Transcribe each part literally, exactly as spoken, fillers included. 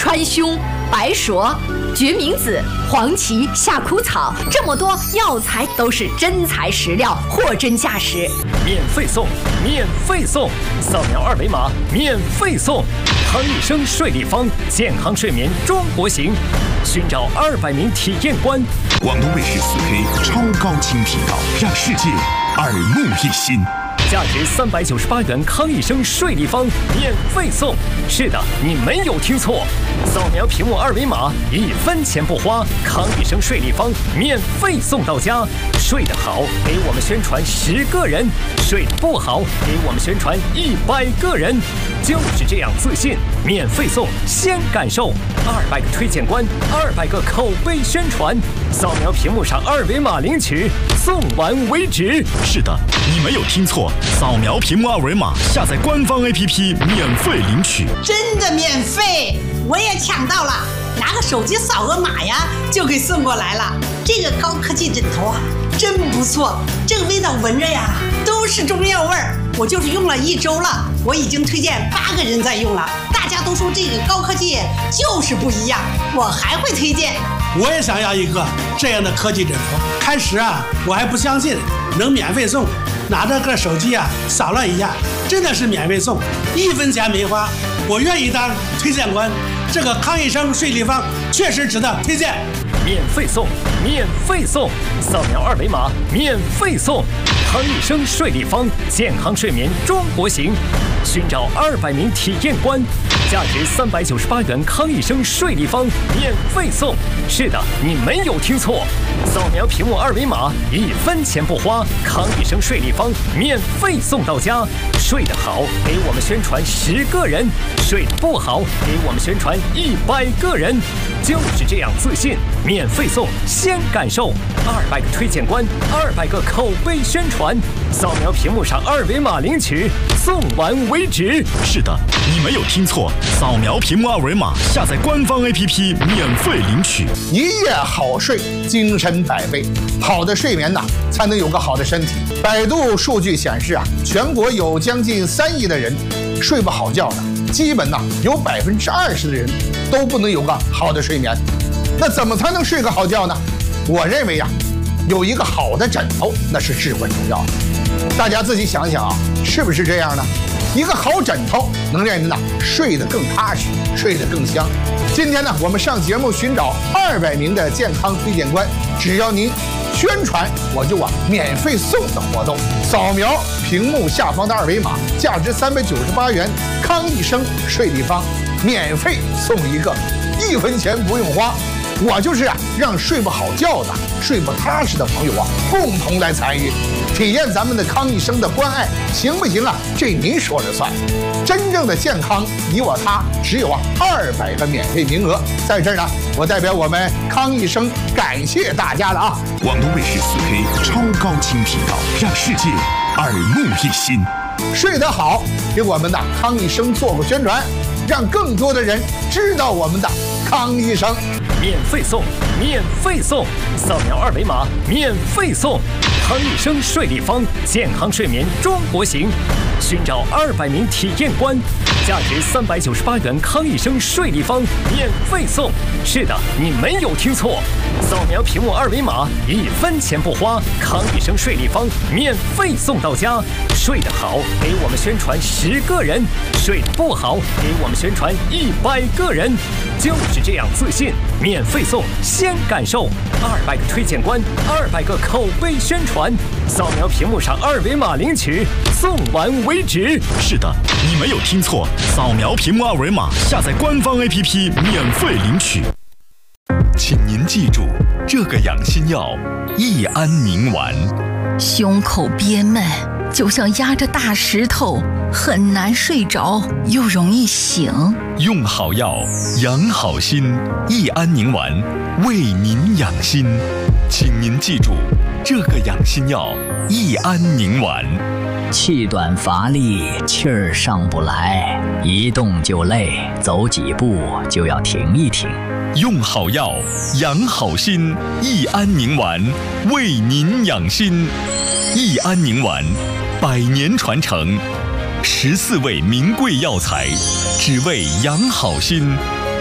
川芎、白术、决明子、黄芪、夏枯草，这么多药材都是真材实料，货真价实。 免费送，免费送，扫描二维码免费送。康益生睡立方，健康睡眠中国行。寻找二百名体验官。 广东卫视四 K 超高清频道，让世界耳目一新。 价值三百九十八元康益生睡立方免费送。是的，你没有听错，扫描屏幕二维码，一分钱不花，康益生睡立方免费送到家。睡得好，给我们宣传十个人；睡得不好，给我们宣传一百个人。就是这样自信，免费送，先感受。二百个推荐官，二百个口碑宣传。扫描屏幕上二维码领取，送完为止。 是的，你没有听错，扫描屏幕二维码，下载官方 A P P 免费领取。 真的免费，我也抢到了，拿个手机扫个码呀，就给送过来了。这个高科技枕头啊，真不错，这个味道闻着呀，都是中药味儿。我就是用了一周了，我已经推荐八个人在用了，大家都说这个高科技就是不一样，我还会推荐。 我也想要一个这样的科技枕头。开始啊，我还不相信能免费送，拿着个手机啊，扫了一下，真的是免费送，一分钱没花，我愿意当推荐官。这个康益生睡立方确实值得推荐。 免费送，免费送，扫描二维码免费送。康益生睡立方，健康睡眠中国行。寻找二百名体验官，价值三百九十八元康益生睡立方免费送。是的，你没有听错，扫描屏幕二维码，一分钱不花，康益生睡立方免费送到家。睡得好，给我们宣传十个人；睡得不好，给我们宣传一百个人。就是这样自信，免费送，先感受。二百个推荐官，二百个口碑宣传。扫描屏幕上二维码领取，送完为止。 是的，你没有听错，扫描屏幕二维码，下载官方 A P P 免费领取。 一夜好睡，精神百倍。好的睡眠呐，才能有个好的身体。百度数据显示啊，全国有将近三亿的人睡不好觉的，基本呐有百分之二十的人都不能有个好的睡眠。那怎么才能睡个好觉呢？我认为呀、啊，有一个好的枕头那是至关重要的。大家自己想想啊，是不是这样呢？一个好枕头能让人呐睡得更踏实，睡得更香。今天呢，我们上节目寻找二百名的健康推荐官，只要您宣传，我就啊免费送的活动。扫描屏幕下方的二维码，价值三百九十八元康益生睡立方，免费送一个，一分钱不用花。我就是啊，让睡不好觉的、睡不踏实的朋友啊，共同来参与，体验咱们的康益生的关爱，行不行啊？这您说了算。真正的健康，你我他，只有啊二百个免费名额。在这儿呢，我代表我们康益生感谢大家了啊！ 广东卫视四 K 超高清频道，让世界耳目一新。 睡得好，给我们的康益生做个宣传，让更多的人知道我们的康益生。 免费送，免费送，扫描二维码免费送。康益生睡立方，健康睡眠中国行。寻找二百名体验官，价值三百九十八元康益生睡立方免费送。是的，你没有听错，扫描屏幕二维码，一分钱不花，康益生睡立方免费送到家。睡得好，给我们宣传十个人；睡得不好，给我们宣传一百个人。就是这样自信，免费送，先感受。二百个推荐官，二百个口碑宣传。扫描屏幕上二维码领取，送完为止。 是的，你没有听错，扫描屏幕二维码，下载官方 A P P 免费领取。请您记住，这个养心药益安宁丸。 胸口憋闷，就像压着大石头，很难睡着，又容易醒。 用好药，养好心，益安宁丸为您养心。请您记住，这个养心药益安宁丸。 气短乏力，气儿上不来，一动就累，走几步就要停一停。 用好药，养好心，益安宁丸为您养心。益安宁丸，百年传承，十四味名贵药材，只为养好心，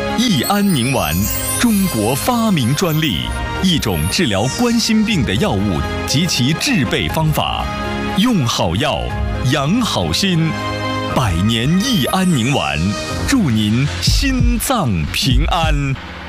益安宁丸，中国发明专利，一种治疗冠心病的药物及其制备方法。用好药，养好心。百年益安宁丸，祝您心脏平安。